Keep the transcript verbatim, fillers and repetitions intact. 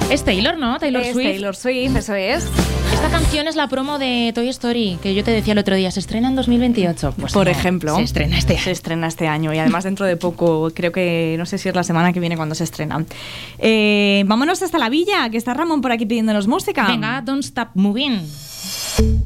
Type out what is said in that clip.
Es Taylor, ¿no? Taylor es Swift. Taylor Swift, eso es. Esta canción es la promo de Toy Story, que yo te decía el otro día, se estrena en dos mil veintiocho. Pues Por no, ejemplo. Se estrena este año. Se estrena este año y además dentro de poco, creo que no sé si es la semana que viene cuando se estrena. Eh, vámonos hasta la villa, que está Ramón por aquí pidiéndonos música. Venga, Don't Stop Moving.